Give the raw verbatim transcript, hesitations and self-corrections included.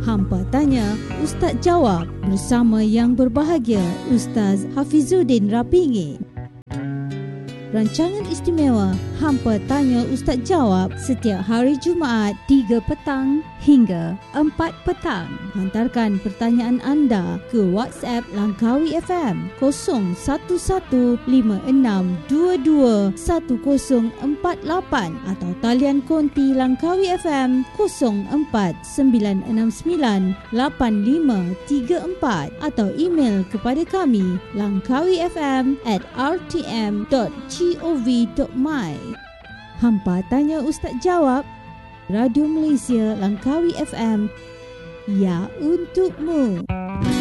Hampa Tanya, Ustaz Jawab bersama yang berbahagia Ustaz Hafizuddin Rapingi. Rancangan istimewa Hampa Tanya Ustaz Jawab setiap hari Jumaat tiga petang hingga empat petang. Hantarkan pertanyaan anda ke WhatsApp Langkawi F M kosong satu satu lima enam dua dua satu kosong empat lapan atau talian konti Langkawi F M kosong empat sembilan enam sembilan lapan lima tiga empat atau email kepada kami langkawifm at r t m dot gov dot my. Hampa Tanya Ustaz Jawab, Radio Malaysia Langkawi F M, ya untukmu.